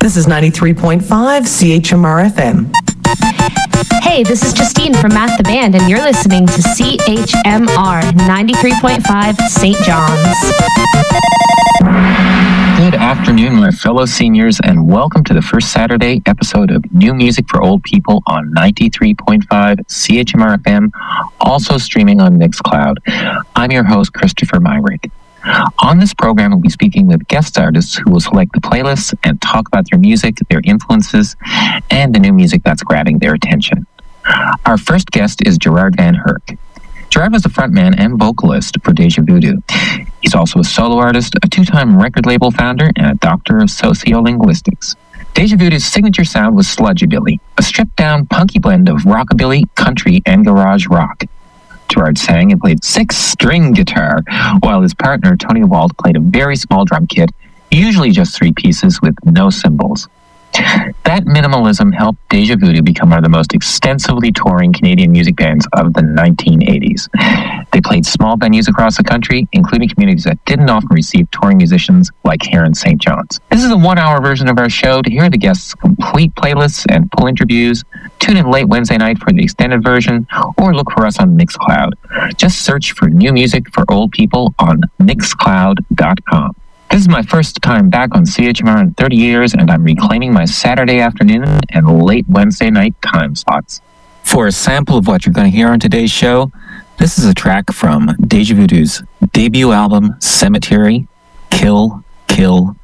This is 93.5 CHMR FM. Hey, this is Justine from Matt the Band, and you're listening to CHMR 93.5 St. John's. Good afternoon, my fellow seniors, and welcome to the first Saturday episode of New Music for Old People on 93.5 CHMR FM, also streaming on Mixcloud. I'm your host, Christopher Myrick. On this program, we'll be speaking with guest artists who will select the playlists and talk about their music, their influences, and the new music that's grabbing their attention. Our first guest is Gerard Van Herk. Gerard was the frontman and vocalist for Deja Voodoo. He's also a solo artist, a two-time record label founder, and a doctor of sociolinguistics. Deja Voodoo's signature sound was sludgy-billy, a stripped-down, punky blend of rockabilly, country, and garage rock. Gerard sang and played 6-string guitar, while his partner, Tony Wald, played a very small drum kit, usually just 3 pieces with no cymbals. That minimalism helped Deja Voodoo become one of the most extensively touring Canadian music bands of the 1980s. They played small venues across the country, including communities that didn't often receive touring musicians like here in St. John's. This is a 1-hour version of our show. To hear the guests' complete playlists and full interviews, tune in late Wednesday night for the extended version, or look for us on Mixcloud. Just search for New Music for Old People on Mixcloud.com. This is my first time back on CHMR in 30 years, and I'm reclaiming my Saturday afternoon and late Wednesday night time slots. For a sample of what you're going to hear on today's show, this is a track from Deja Voodoo's debut album, Cemetery, Kill, Kill,